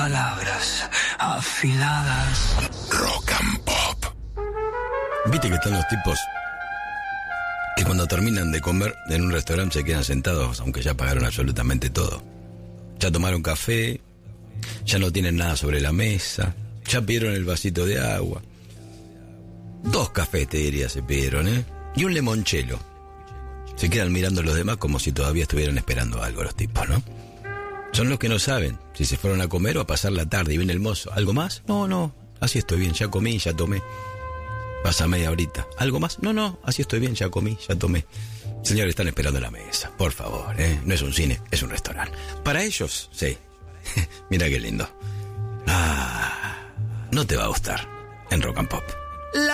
palabras afiladas. Rock and Pop. ¿Viste que están los tipos que cuando terminan de comer en un restaurante se quedan sentados aunque ya pagaron absolutamente todo? Ya tomaron café, ya no tienen nada sobre la mesa, ya pidieron el vasito de agua. 2 cafés, te diría, se pidieron, y un limonchelo. Se quedan mirando a los demás como si todavía estuvieran esperando algo los tipos, ¿no? Son los que no saben si se fueron a comer o a pasar la tarde y viene el mozo. ¿Algo más? No, así estoy bien, ya comí, ya tomé. Pasa media horita. ¿Algo más? No, así estoy bien, ya comí, ya tomé. Señores, están esperando en la mesa, por favor, no es un cine, es un restaurante. Para ellos, sí. Mira qué lindo. No te va a gustar en Rock and Pop.